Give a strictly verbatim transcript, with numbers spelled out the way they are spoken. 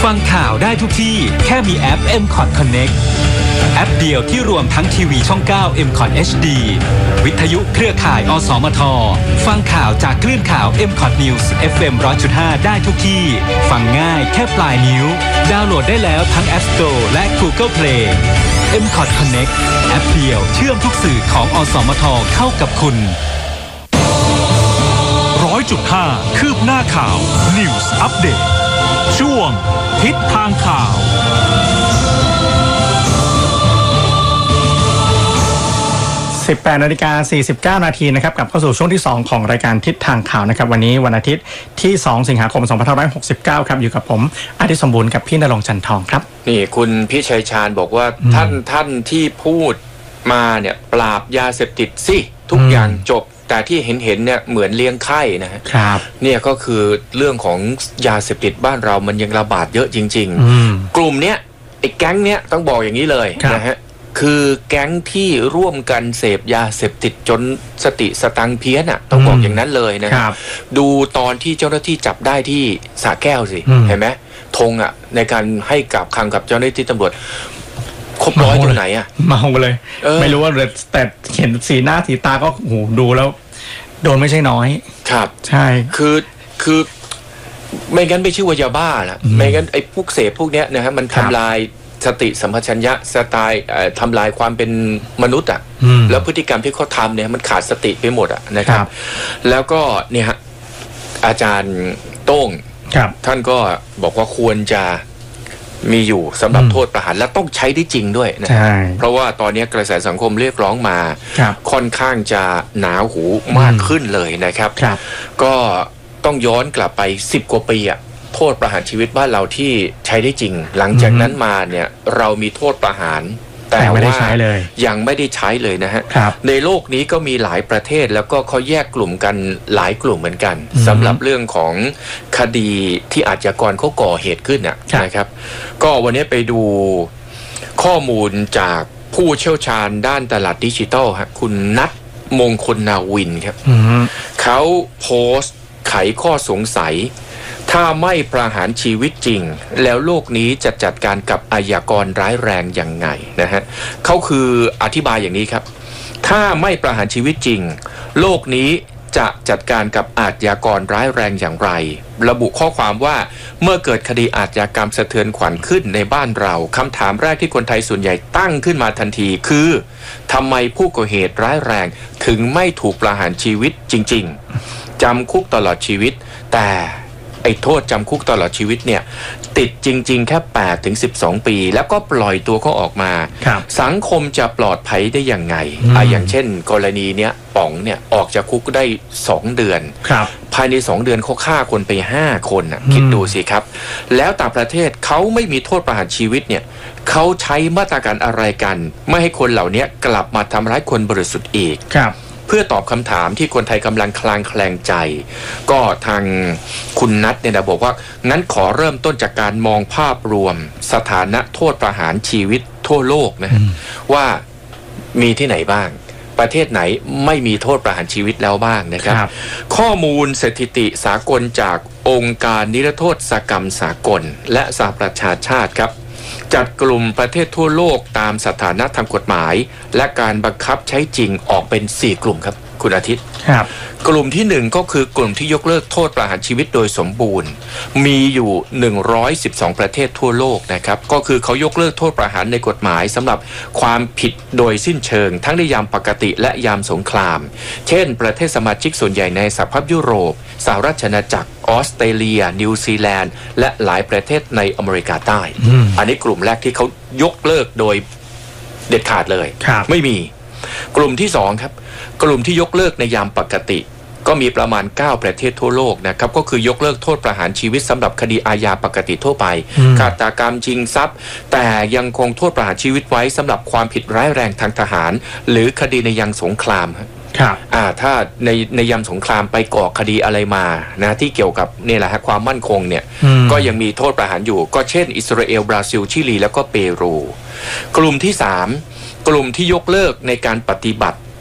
ฟังข่าวได้ทุกที่แค่มีแอป เอ็ม คอท Connect แอปเดียวที่รวมทั้งทีวีช่อง เก้า เอ็ม คอท เอช ดี วิทยุเครือข่าย อสมท ฟังข่าวจากคลื่นข่าว เอ็ม คอท News เอฟ เอ็ม หนึ่งร้อยจุดห้า ได้ทุกที่ฟังง่ายแค่ปลายนิ้วดาวน์โหลดได้แล้วทั้ง App Store และ Google Play เอ็ม คอท Connect แอปเดียวเชื่อมทุกสื่อของอสมทเข้ากับคุณร้อยจุดห้าคืบหน้าข่าว News Update ช่วงทิศทางข่าวสิบแปดนาฬิกาสี่สิบเก้านาทีนะครับกลับเข้าสู่ช่วงที่สองของรายการทิศทางข่าวนะครับวันนี้วันอาทิตย์ที่สองสิงหาคมสองพันห้าร้อยหกสิบเก้าครับอยู่กับผมอาทิตย์สมบูรณ์กับพี่ณรงค์จันทร์ทองครับนี่คุณพี่ชัยชาญบอกว่าท่านท่านที่พูดมาเนี่ยปราบยาเสพติดสิทุกอย่างจบแต่ที่เห็นเห็นเนี่ยเหมือนเลี้ยงไข้นะฮะครับเนี่ยก็คือเรื่องของยาเสพติดบ้านเรามันยังระบาดเยอะจริงๆกลุ่มเนี้ยไอ้แก๊งเนี้ยต้องบอกอย่างนี้เลยนะฮะคือแก๊งที่ร่วมกันเสพยาเสพติดจนสติสตังเพี้ยนอ่ะต้องบอกอย่างนั้นเลยนะครับดูตอนที่เจ้าหน้าที่จับได้ที่สระแก้วสิเห็นไหมธงอ่ะในการให้กราบคำกับเจ้าหน้าที่ตำรวจครบร้อยตรงไหนอ่ะเมาเลยไม่รู้ว่าแต่เห็นสีหน้าสีตาก็โหดูแล้วโดนไม่ใช่น้อยครับใช่คือคือไม่งั้นไม่ชื่อว่ายาบ้าละไม่งั้นไอ้พวกเสพพวกเนี้ยนะฮะมันทำลายสติสัมปชัญญะสไตล์ทำลายความเป็นมนุษย์อ่ะแล้วพฤติกรรมที่เขาทำเนี่ยมันขาดสติไปหมดอ่ะนะครับแล้วก็เนี่ยฮะอาจารย์โต้งท่านก็บอกว่าควรจะมีอยู่สำหรับโทษประหารและต้องใช้ได้จริงด้วยนะเพราะว่าตอนนี้กระแสสังคมเรียกร้องมาค่อนข้างจะหนาหูมากขึ้นเลยนะครับก็ต้องย้อนกลับไปสิบกว่าปีอะโทษประหารชีวิตบ้านเราที่ใช้ได้จริงหลังจากนั้นมาเนี่ยเรามีโทษประหารแต่ว่ายังไม่ได้ใช้เลยนะฮะในโลกนี้ก็มีหลายประเทศแล้วก็เขาแยกกลุ่มกันหลายกลุ่มเหมือนกันสำหรับเรื่องของคดีที่อาชญากรเขาก่อเหตุขึ้นนะครับก็วันนี้ไปดูข้อมูลจากผู้เชี่ยวชาญด้านตลาดดิจิทัลฮะคุณนัทมงคลนาวินครับเขาโพสต์ไขข้อสงสัยถ้าไม่ประหารชีวิตจริงแล้วโลกนี้จะจัดการกับอาชญากรร้ายแรงยังไงนะฮะเขาคืออธิบายอย่างนี้ครับถ้าไม่ประหารชีวิตจริงโลกนี้จะจัดการกับอาชญากรร้ายแรงอย่างไรระบุข้อความว่าเมื่อเกิดคดีอาชญากรรมสะเทือนขวัญขึ้นในบ้านเราคำถามแรกที่คนไทยส่วนใหญ่ตั้งขึ้นมาทันทีคือทำไมผู้ก่อเหตุร้ายแรงถึงไม่ถูกประหารชีวิตจริงๆจำคุกตลอดชีวิตแต่ไอ้โทษจำคุกตลอดชีวิตเนี่ยติดจริงๆแค่แปดถึงสิบสองปีแล้วก็ปล่อยตัวเขาออกมาสังคมจะปลอดภัยได้ยังไงอ่ะอย่างเช่นกรณีเนี้ยป๋องเนี่ยออกจากคุกได้สองเดือนภายในสองเดือนเขาฆ่าคนไปห้าคนน่ะคิดดูสิครับแล้วต่างประเทศเขาไม่มีโทษประหารชีวิตเนี่ยเขาใช้มาตรการอะไรกันไม่ให้คนเหล่านี้กลับมาทำร้ายคนบริสุทธิ์อีกเพื่อตอบคำถามที่คนไทยกำลังคลางแคลงใจก็ทางคุณนัทเนี่ยนะบอกว่างั้นขอเริ่มต้นจากการมองภาพรวมสถานะโทษประหารชีวิตทั่วโลกนะว่ามีที่ไหนบ้างประเทศไหนไม่มีโทษประหารชีวิตแล้วบ้างนะครับข้อมูลสถิติสากลจากองค์การนิรโทษกรรมสากลและสหประชาชาติครับจัดกลุ่มประเทศทั่วโลกตามสถานะทางกฎหมายและการบังคับใช้จริงออกเป็นสี่กลุ่มครับคุณอาทิตย์ครับกลุ่มที่หนึ่งก็คือกลุ่มที่ยกเลิกโทษประหารชีวิตโดยสมบูรณ์มีอยู่หนึ่งร้อยสิบสองประเทศทั่วโลกนะครับก็คือเขายกเลิกโทษประหารในกฎหมายสำหรับความผิดโดยสิ้นเชิงทั้งในยามปกติและยามสงครามเช่นประเทศสมาชิกส่วนใหญ่ในสหภาพยุโรปสหราชอาณาจักรออสเตรเลียนิวซีแลนด์และหลายประเทศในอเมริกาใต้ อ, อันนี้กลุ่มแรกที่เขายกเลิกโดยเด็ดขาดเลยไม่มีกลุ่มที่สองครับกลุ่มที่ยกเลิกในยามปกติก็มีประมาณเก้าประเทศทั่วโลกนะครับก็คือยกเลิกโทษประหารชีวิตสำหรับคดีอาญาปกติทั่วไปฆาตกรรมชิงทรัพย์แต่ยังคงโทษประหารชีวิตไว้สำหรับความผิดร้ายแรงทางทหารหรือคดีในยังสงครามครับอ่าถ้าในในยามสงครามไปก่อคดีอะไรมานะที่เกี่ยวกับเนี่ยแหละฮะความมั่นคงเนี่ยก็ยังมีโทษประหารอยู่ก็เช่นอิสราเอลบราซิลชิลีแล้วก็เปรูกลุ่มที่สามกลุ่มที่ยกเลิกในการปฏิบัติ